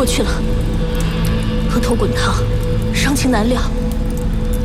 去了。额头滚烫，伤情难料。